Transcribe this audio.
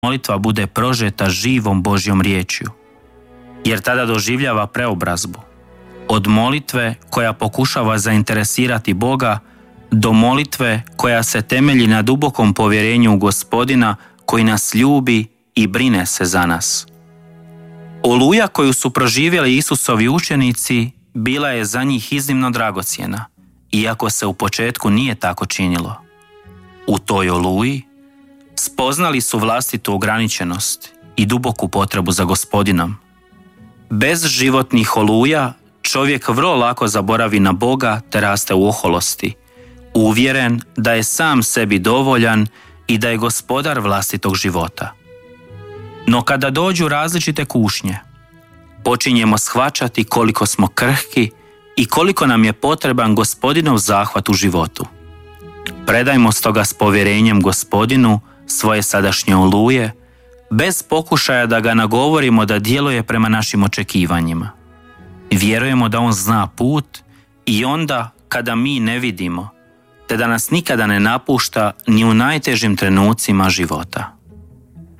molitva bude prožeta živom Božjom riječju, jer tada doživljava preobrazbu. Od molitve koja pokušava zainteresirati Boga do molitve koja se temelji na dubokom povjerenju u Gospodina koji nas ljubi i brine se za nas. Oluja koju su proživjeli Isusovi učenici bila je za njih iznimno dragocjena, iako se u početku nije tako činilo. U toj oluji spoznali su vlastitu ograničenost i duboku potrebu za Gospodinom. Bez životnih oluja čovjek vrlo lako zaboravi na Boga te raste u oholosti, uvjeren da je sam sebi dovoljan i da je gospodar vlastitog života. No kada dođu različite kušnje, počinjemo shvaćati koliko smo krhki i koliko nam je potreban Gospodinov zahvat u životu. Predajmo stoga s povjerenjem Gospodinu svoje sadašnje oluje, bez pokušaja da ga nagovorimo da djeluje prema našim očekivanjima. Vjerujemo da on zna put i onda kada mi ne vidimo, te da nas nikada ne napušta ni u najtežim trenucima života.